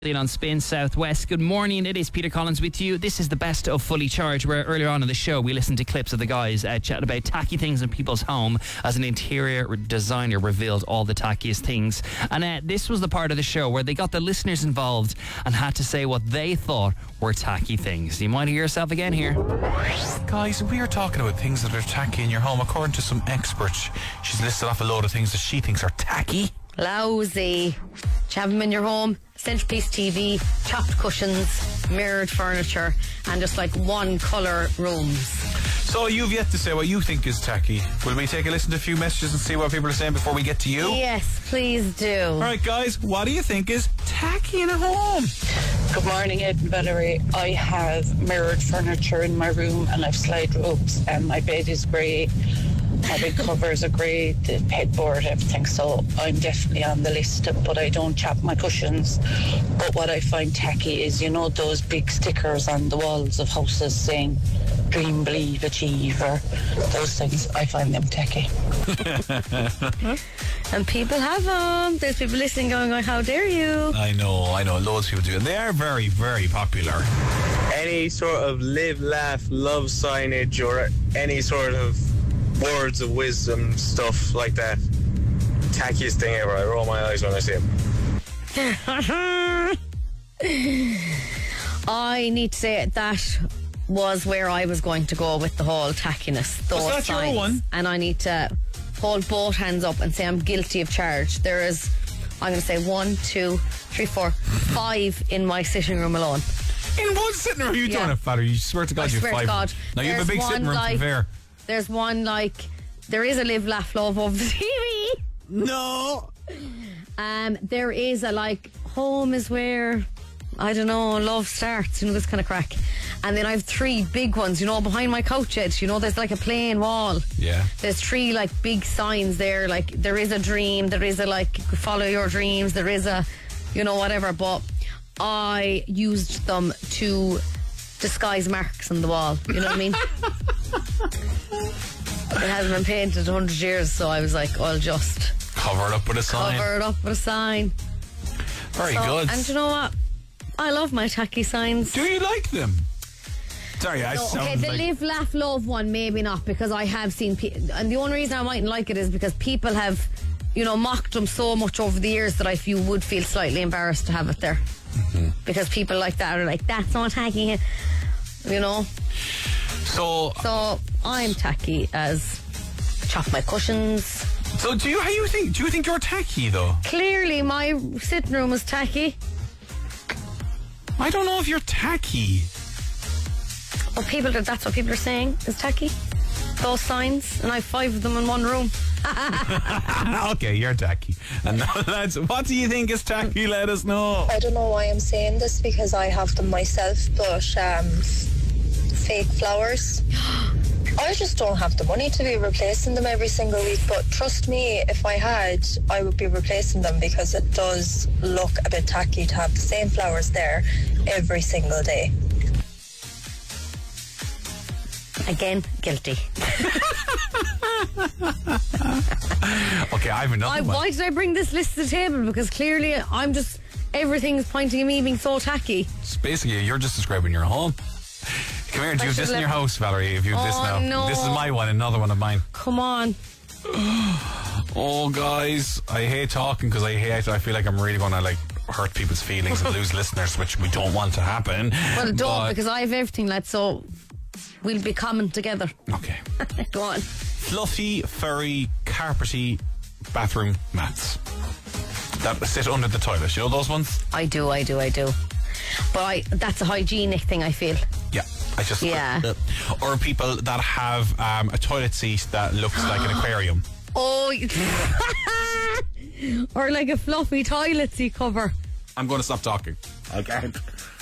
On Spin Southwest. Good morning, it is Peter Collins with you. This is the best of Fully Charged, where earlier on in the show we listened to clips of the guys chatting about tacky things in people's home as an interior designer revealed all the tackiest things. And this was the part of the show where they got the listeners involved and had to say what they thought were tacky things. You might hear yourself again here. Guys, we are talking about things that are tacky in your home. According to some experts, she's listed off a load of things that she thinks are tacky. Lousy. Do you have them in your home? Centerpiece TV, chopped cushions, mirrored furniture, and just like one colour rooms. So you've yet to say what you think is tacky. Will we take a listen to a few messages and see what people are saying before we get to you? Yes, please do. Alright guys, what do you think is tacky in a home? Good morning, Ed and Valerie. I have mirrored furniture in my room and I've slide ropes and my bed is grey. My bed covers are grey, the headboard, everything, so I'm definitely on the list, but I don't chop my cushions. But what I find tacky is, you know, those big stickers on the walls of houses saying dream, believe, achieve, or those things. I find them tacky. And people have them. There's people listening going, how dare you? I know, loads of people do, and they are very, very popular. Any sort of live, laugh, love signage or any sort of words of wisdom, stuff like that. Tackiest thing ever. I roll my eyes when I see it. I need to say that was where I was going to go with the whole tackiness. Those Was that signs. your one? And I need to hold both hands up and say I'm guilty of charge. There is, I'm going to say 1, 2, 3, 4, 5 in my sitting room alone. In one sitting room? You Yeah. don't have Father. You swear to God I you have swear 5. to God. Now you have a big sitting room, to be fair. There's one there is a live, laugh, love of the TV. No. There is a home is where, I don't know, love starts, this kind of crack. And then I have 3 big ones, behind my couch edge, there's a plain wall. Yeah. There's 3 big signs there, there is a dream, there is a follow your dreams, there is a, whatever, but I used them to disguise marks on the wall, you know what I mean? It hasn't been painted 100 years, so I was I'll just Cover it up with a sign. cover it up with a sign. Very good. And you know what? I love my tacky signs. Do you like them? Sorry, I sound Okay, the live, laugh, love one, maybe not, because I have seen and the only reason I mightn't like it is because people have, mocked them so much over the years that I would feel slightly embarrassed to have it there. Mm-hmm. Because people like that are that's not tacky, So I'm tacky as chop my cushions. So do you think you're tacky though? Clearly my sitting room is tacky. I don't know if you're tacky. Well, that's what people are saying is tacky. Those signs, and I have 5 of them in one room. Okay, you're tacky. And now, lads, what do you think is tacky? Let us know. I don't know why I'm saying this because I have them myself, but fake flowers. I just don't have the money to be replacing them every single week, but trust me, if I had, I would be replacing them because it does look a bit tacky to have the same flowers there every single day. Again, guilty. Okay, I have another one. Why did I bring this list to the table? Because clearly everything's pointing at me being so tacky. It's basically, you're just describing your home. Come here, do you have this in your house, Valerie? If you have this now. No. This is my one, another one of mine. Come on. Oh, guys, I hate talking because I feel like I'm really going to hurt people's feelings and lose listeners, which we don't want to happen. Well, don't, because I have everything, so we'll be coming together. Okay. Go on. Fluffy, furry, carpety bathroom mats that sit under the toilet. You know those ones? I do. But that's a hygienic thing, I feel. Yeah. Yeah. Or people that have a toilet seat that looks like an aquarium. Oh, or a fluffy toilet seat cover. I'm going to stop talking. I can't.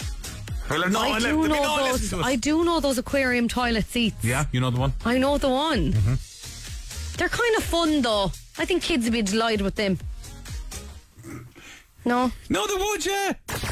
I do know those aquarium toilet seats. Yeah, you know the one? I know the one. Mm-hmm. They're kind of fun though. I think kids would be delighted with them. No? No, they would, yeah.